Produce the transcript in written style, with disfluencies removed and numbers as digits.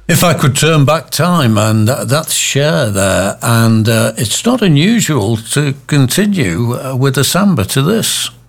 If I could turn back time, and that's Cher there, and it's not unusual to continue with a samba to this.